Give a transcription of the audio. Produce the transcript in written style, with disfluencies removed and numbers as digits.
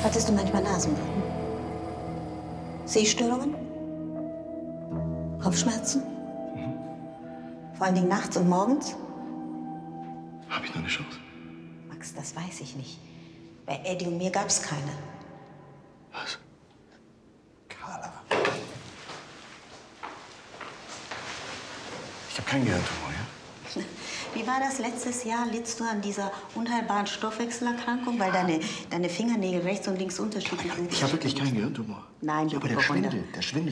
Hattest du manchmal Nasenbluten? Sehstörungen? Kopfschmerzen? Vor allen Dingen nachts und morgens? Habe ich noch eine Chance? Max, das weiß ich nicht. Bei Eddie und mir gab's keine. Was? Carla. Ich habe keinen Gehirntumor, ja? Wie war das letztes Jahr? Littst du an dieser unheilbaren Stoffwechselerkrankung, weil deine Fingernägel rechts und links unterschiedlich sind? Ich habe wirklich keinen Gehirntumor. Nein, ja, aber der Hypochonder. Schwindel